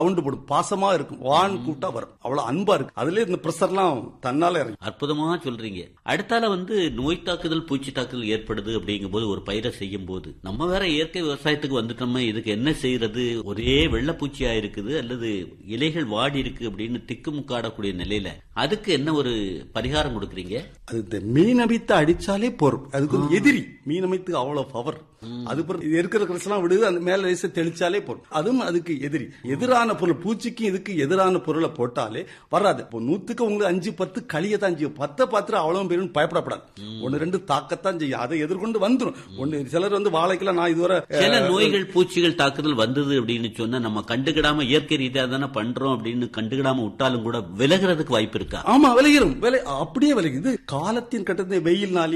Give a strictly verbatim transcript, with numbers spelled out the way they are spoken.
Sound போடும், பாசமா இருக்கும், வான் கூட்டா வரும், அவ்வளவு அன்பா இருக்கு. அதுல இந்த பிரஷர் எல்லாம் தன்னால இறங்கி. அற்புதமா சொல்றீங்க. அடுத்தால வந்து நோய் தாக்குதல் பூச்சி தாக்குதல் ஏற்படுது அப்படிங்கும் போது ஒரு பயிரை செய்யும் போது நம்ம வேற இயற்கை விவசாயத்துக்கு வந்துட்டோம்னா இதுக்கு என்ன செய்யறது, ஒரே வெள்ளப்பூச்சியா இருக்குது அல்லது இலைகள் வாடி இருக்கு அப்படின்னு திக்குமுக்காடக்கூடிய நிலையில அதுக்கு என்ன ஒரு பரிகாரம் கொடுக்குறீங்க? அது இந்த மீன் அமைத்து அடிச்சாலே போறோம், அதுக்கு ஒரு எதிரி மீன் அமைத்து அவ்வளவு பவர். அது இருக்கிற கிரசெல்லாம் விடுது, அந்த மேல லேச தெளிச்சாலே போறோம், அதுவும் அதுக்கு எதிரி. எதிரான பொருள் பூச்சிக்கும் இதுக்கு எதிரான பொருளை போட்டாலே வராது. இப்போ நூத்துக்கு உங்களுக்கு அஞ்சு பத்து களியத்தான் செய்யும், பத்த பாத்திரம் அவ்வளவு பேரும் பயப்படப்படாது, ஒன்னு ரெண்டு தாக்கத்தான் செய்யும், அதை எதிர்கொண்டு வந்துடும். ஒன்னு சிலர் வந்து வாழைக்கெல்லாம் நான் இதுவரை சில நோய்கள் பூச்சிகள் தாக்குதல் வந்தது அப்படின்னு சொன்னா நம்ம கண்டுகிடாம இயற்கை ரீதியா தானே பண்றோம் அப்படின்னு கண்டுகிடாம விட்டாலும் கூட விலகிறதுக்கு வாய்ப்பு இருக்கா? ஆமா, விலகிரும், அப்படியே விலகுது. காலத்தின் கட்டத்தை வெயில் நாள்